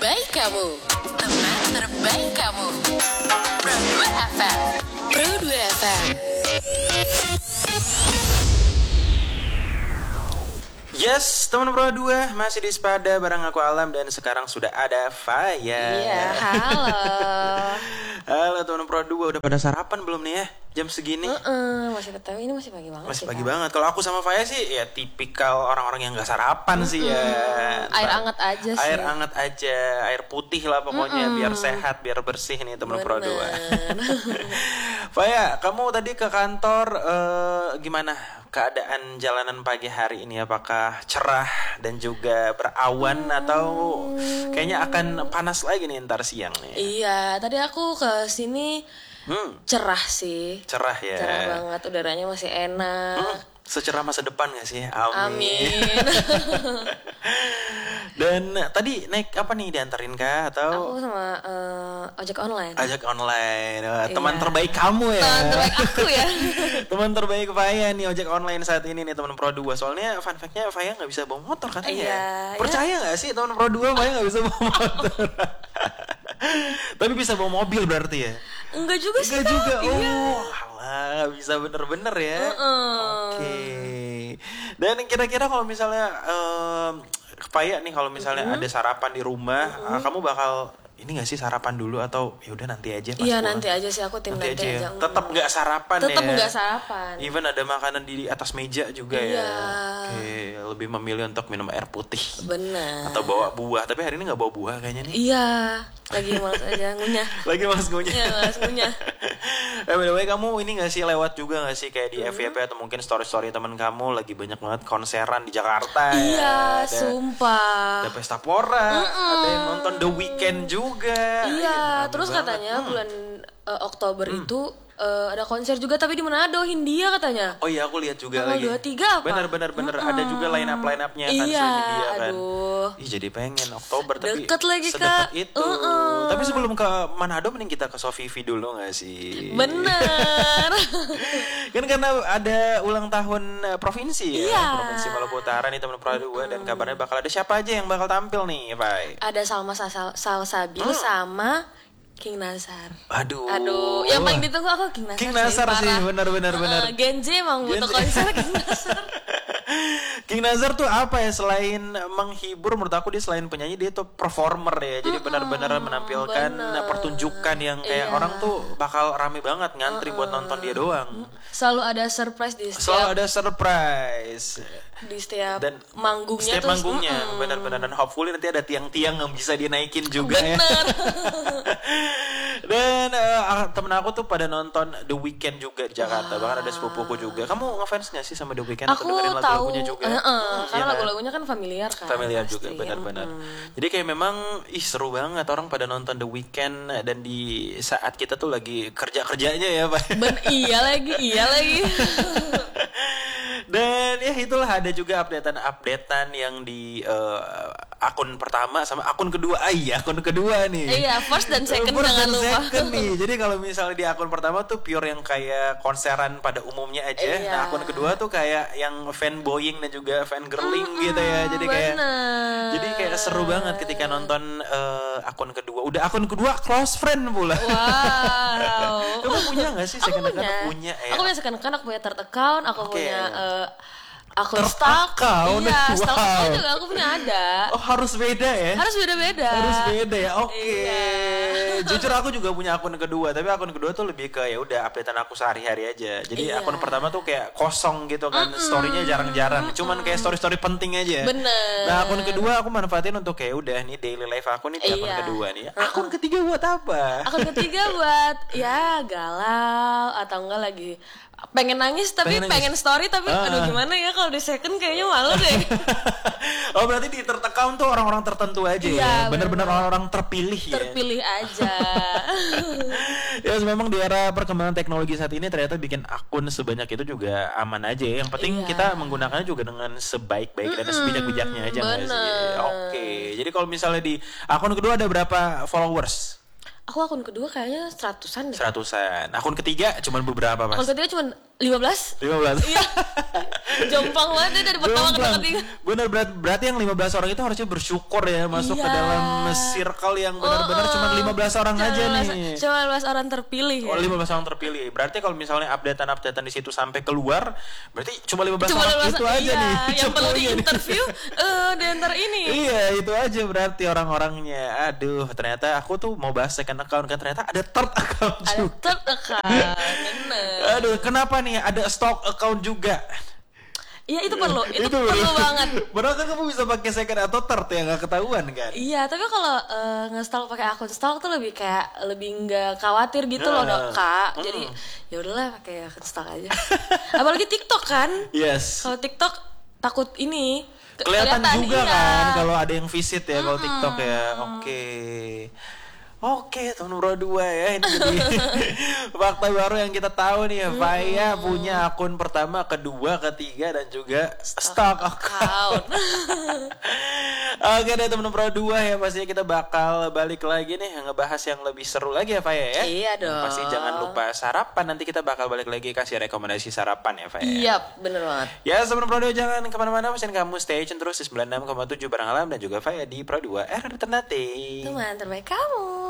terbaik kamu. Teman terbaik kamu. Pro 2 FM. Pro 2 FM. Yes, teman Pro 2 masih di Sepada bareng aku Alam dan sekarang sudah ada Faya. Iya, halo. Halo teman Pro 2, udah pada sarapan belum nih ya? Jam segini? Masih ketahui ini masih pagi banget. Masih pagi banget. Kalau aku sama Faya sih ya tipikal orang-orang yang gak sarapan sih ya. Air hangat aja sih. Air hangat aja, air putih lah pokoknya biar sehat, biar bersih nih teman Pro 2. Faya, kamu tadi ke kantor gimana keadaan jalanan pagi hari ini? Apakah cerah dan juga berawan atau kayaknya akan panas lagi nih ntar siang nih? Iya, tadi aku ke sini cerah sih. Cerah ya. Cerah banget, udaranya masih enak. Secerah masa depan gak sih? Amin. Amin. Dan tadi naik apa nih, diantarin kah atau? Aku sama ojek online. Ojek online. Teman terbaik kamu ya. Teman terbaik aku ya. Teman terbaik Faya nih ojek online saat ini nih teman Pro 2. Soalnya fun fact-nya Faya gak bisa bawa motor katanya. Iya, percaya gak sih teman Pro 2 Faya gak bisa bawa motor? Tapi bisa bawa mobil berarti ya? Enggak juga sih. Enggak juga. Iya. Alah, bisa bener-bener ya. Oke. Dan kira-kira kalau misalnya Faya nih kalau misalnya ada sarapan di rumah, kamu bakal ini gak sih sarapan dulu atau ya udah nanti aja pas Iya, pulang? nanti aja sih, aku tim nanti aja. Tetap nggak sarapan ya? Tetap nggak sarapan. Even ada makanan di atas meja juga ya. Iya. Oke, lebih memilih untuk minum air putih. Benar. Atau bawa buah, tapi hari ini nggak bawa buah kayaknya nih. Iya, lagi malas aja ngunyah. Lagi malas ngunyah. Iya, malas ngunyah. By the way, kamu ini gak sih lewat juga gak sih kayak di FYP atau mungkin story-story teman kamu lagi banyak banget konseran di Jakarta? Iya, Ada sumpah. Pesta Pora, ada yang nonton The Weeknd juga. Iya, rame terus banget. katanya bulan Oktober itu ada konser juga tapi di Manado, Hindia katanya. Oh iya, aku lihat juga Tanggal lagi. 23 apa? Bener. Ada juga line up-nya kan Iya, Hindia kan. aduh. Ih, jadi pengen Oktober tapi Deket lagi, sedekat Kak. itu. Tapi sebelum ke Manado mending kita ke Sofivi dulu gak sih? Bener. Kan karena ada ulang tahun provinsi ya. Iya. Provinsi Maluku Utara nih teman Pro 2 dan kabarnya bakal ada siapa aja yang bakal tampil nih, Pak? Ada Salma Salsabil sama King Nazar. Aduh. Yang paling ditunggu aku King Nazar. King Nazar sih, benar. Genji emang butuh konser King Nazar. King Nazar tuh apa ya, selain menghibur menurut aku dia selain penyanyi dia tuh performer ya. Jadi benar-benar menampilkan pertunjukan yang kayak orang tuh bakal rame banget ngantri buat nonton dia doang. Selalu ada surprise di Selalu setiap ada surprise di setiap dan manggungnya. setiap manggungnya benar-benar, dan hopefully nanti ada tiang-tiang yang bisa dinaikin juga ya. Dan temen aku tuh pada nonton The Weeknd juga di Jakarta. Bahkan ada sepupuku juga. Kamu ngefans gak sih sama The Weeknd? Aku atau dengerin tahu lagu-lagunya juga? karena Iya, lagu-lagunya kan familiar kan. familiar pasti. juga, benar-benar. Jadi kayak memang seru banget orang pada nonton The Weeknd dan di saat kita tuh lagi kerja-kerjanya ya, Pak. Iya lagi. Dan ya itulah, ada juga updatean yang di akun pertama sama akun kedua. Akun kedua nih. Iya, first dan second First jangan dan lupa. second nih. Jadi kalau misalnya di akun pertama tuh pure yang kayak konseran pada umumnya aja. Iya. Nah, akun kedua tuh kayak yang fanboying dan juga fangirling gitu ya. Jadi kayak bener. jadi kayak seru banget ketika nonton akun kedua. Udah akun kedua close friend pula. Wow. Kamu punya gak sih second account? Punya ya. Aku punya second account, aku punya third account, aku Oke. punya akun Third stock. account? Iya, stock Wow. account juga aku punya ada. Oh, harus beda ya? Harus beda-beda. Harus beda ya. Oke. Iya. Jujur aku juga punya akun kedua, tapi akun kedua tuh lebih ke ya udah updatean aku sehari-hari aja. Jadi Iya. akun pertama tuh kayak kosong gitu kan, story-nya jarang-jarang. Cuman kayak story-story penting aja. Bener. Nah, akun kedua aku manfaatin untuk kayak udah nih daily life aku nih di akun Iya. kedua nih. Akun ketiga buat apa? Akun ketiga buat ya galau atau enggak lagi pengen nangis tapi Pengen nangis. pengen story tapi aduh gimana ya kalau di second kayaknya malu deh. Oh, berarti di third account tuh orang-orang tertentu aja ya. Iya, Bener-bener orang-orang terpilih ya. Terpilih aja. Ya, memang di era perkembangan teknologi saat ini ternyata bikin akun sebanyak itu juga aman aja ya. Yang penting Iya. kita menggunakannya juga dengan sebaik-baik dan sebijak-bijaknya aja nggak sih? Bener. Oke, jadi kalau misalnya di akun kedua ada berapa followers? Aku akun kedua kayaknya 100-an deh. 100-an. Akun ketiga cuma beberapa, Mas. Akun ketiga cuma 15? 15. Iya. Jomplang banget dari pertama ke ketiga. Bener, berarti yang 15 orang itu harusnya bersyukur ya masuk ke dalam circle yang benar-benar cuma 15 orang aja nih. Cuma 15 orang terpilih ya. 15 orang terpilih. Berarti kalau misalnya updatean di situ sampai keluar, berarti cuma 15 orang itu aja nih. Yang perlu di-interview di antar ini. Iya, itu aja berarti orang-orangnya. Aduh, ternyata aku tuh mau bahas second account kan, ternyata ada third account juga. Ada third account. Bener. Aduh, kenapa nih ada stock account juga? Iya itu perlu banget. Padahal kan kamu bisa pakai second atau third ya, nggak ketahuan kan? Iya, tapi kalau nge-stalk pakai akun stalk tuh lebih nggak khawatir gitu loh dok kak. Jadi ya udahlah pakai akun stalk aja. Apalagi TikTok kan? Yes. Kalau TikTok takut ini kelihatan juga kan kalau ada yang visit ya kalau TikTok ya. Oke, tahun nomor 2 ya. Ini jadi fakta baru yang kita tahu nih ya. Faya punya akun pertama, kedua, ketiga, dan juga stock account. Oke deh teman nomor 2 ya. Pastinya kita bakal balik lagi nih ngebahas yang lebih seru lagi ya Faya ya. Iya dong. Pasti jangan lupa sarapan. Nanti kita bakal balik lagi kasih rekomendasi sarapan ya Faya. Iya bener banget. Ya teman nomor 2 jangan kemana-mana. Pastikan kamu stay tune terus di 96,7 Barang Alam dan juga Faya di Pro 2 R Ternate. Teman terbaik kamu.